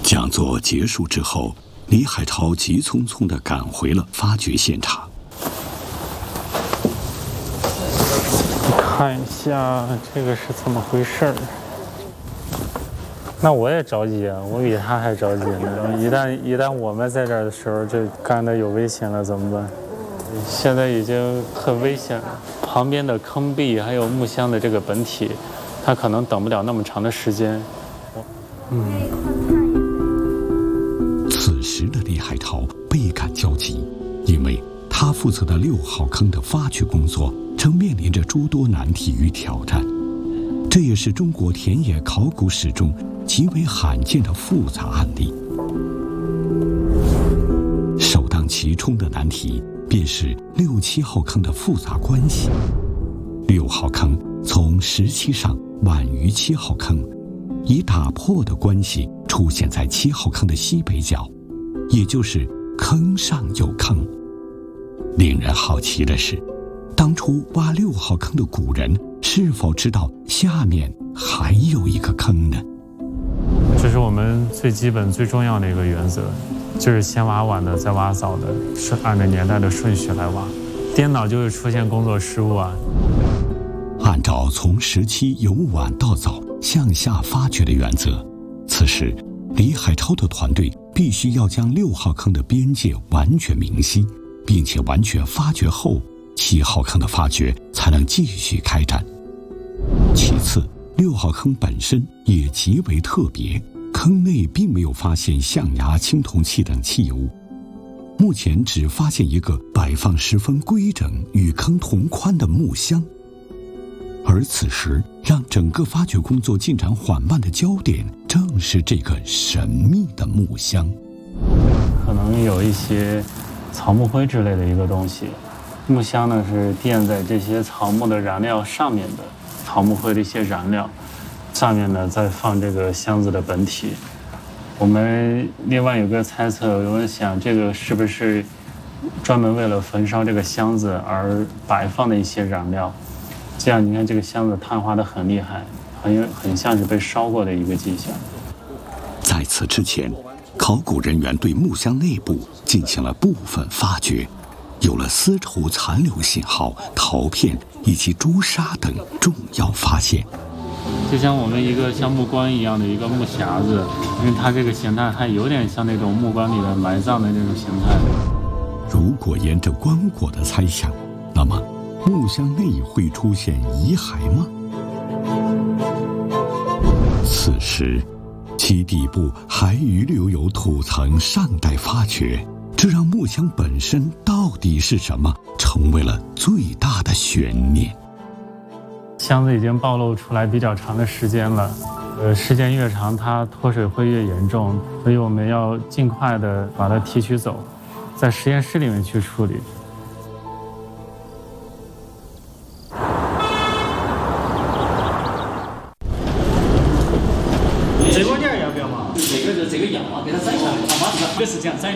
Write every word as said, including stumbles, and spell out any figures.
讲座结束之后，李海潮急匆匆地赶回了发掘现场。 看一下这个是怎么回事儿。那我也着急啊，我比他还着急呢。一旦一旦我们在这儿的时候，就干的有危险了怎么办？现在已经很危险了。旁边的坑壁还有木箱的这个本体，它可能等不了那么长的时间。嗯。 此时的李海潮倍感焦急，因为他负责的六号坑的发掘工作正面临着诸多难题与挑战。这也是中国田野考古史中极为罕见的复杂案例。首当其冲的难题便是六七号坑的复杂关系。六号坑从石器上晚于七号坑，以打破的关系出现在七号坑的西北角，也就是坑上有坑。令人好奇的是，当初挖六号坑的古人是否知道下面还有一个坑呢？ 这是我们最基本最重要的一个原则，就是先挖晚的再挖早的，是按照年代的顺序来挖，颠倒就会出现工作失误啊。 按照从时期由晚到早向下发掘的原则，此时李海潮的团队必须要将六号坑的边界完全明晰，并且完全发掘后，七号坑的发掘才能继续开展。其次，六号坑本身也极为特别，坑内并没有发现象牙、青铜器等器物，目前只发现一个摆放十分规整、与坑同宽的木箱。而此时让整个发掘工作进展缓慢的焦点，正是这个神秘的木箱。 可能有一些草木灰之类的一个东西，木箱呢是垫在这些草木的燃料上面的，草木灰的一些燃料，上面呢再放这个箱子的本体。我们另外有个猜测，有人想这个是不是专门为了焚烧这个箱子而摆放的一些燃料？这样你看这个箱子碳化的很厉害，很很像是被烧过的一个迹象。 在此之前，考古人员对木箱内部进行了部分发掘，有了丝绸残留信号、陶片以及朱砂等重要发现。 就像我们一个像木棺一样的一个木匣子，因为它这个形态还有点像那种木棺里的埋葬的那种形态。 如果沿着棺椁的猜想，那么木箱内会出现遗骸吗？此时其底部还遗留有土层尚待发掘，这让木箱本身到底是什么成为了最大的悬念。 箱子已经暴露出来比较长的时间了，呃，时间越长它脱水会越严重，所以我们要尽快的把它提取走，在实验室里面去处理。 这个件要不要嘛？这个这个要嘛，给它摘下来，好嘛？这个是这样摘。